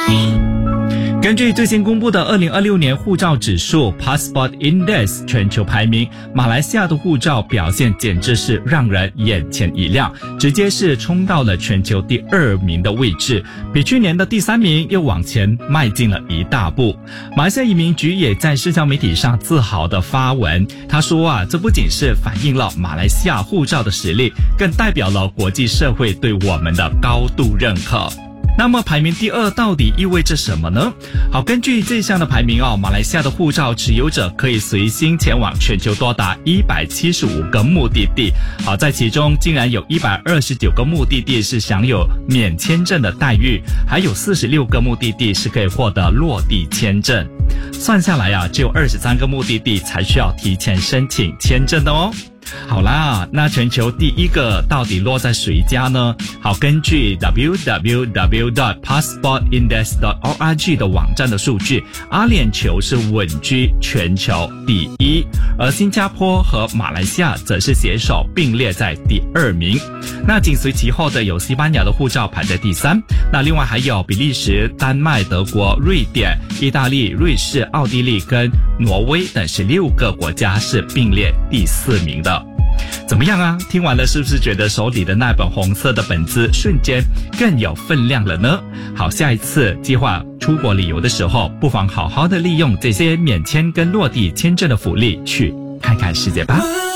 根据最新公布的2026年护照指数 Passport Index 全球排名，马来西亚的护照表现简直是让人眼前一亮，直接是冲到了全球第2名的位置，比去年的第3名又往前迈进了一大步。马来西亚移民局也在社交媒体上自豪地发文，他说这不仅是反映了马来西亚护照的实力，更代表了国际社会对我们的高度认可。那么排名第2到底意味着什么呢？好，根据这项的排名马来西亚的护照持有者可以随心前往全球多达175个目的地。好，在其中竟然有129个目的地是享有免签证的待遇，还有46个目的地是可以获得落地签证。算下来只有23个目的地才需要提前申请签证的哦。好啦，那全球第1个到底落在谁家呢？好，根据 www.passportindex.org 的网站的数据，阿联酋是稳居全球第1，而新加坡和马来西亚则是携手并列在第2名。那紧随其后的有西班牙的护照排在第3，那另外还有比利时、丹麦、德国、瑞典、意大利、瑞士、奥地利跟挪威等16个国家是并列第4名的。怎么样啊？听完了是不是觉得手里的那本红色的本子瞬间更有分量了呢？好，下一次计划出国旅游的时候，不妨好好的利用这些免签跟落地签证的福利去看看世界吧。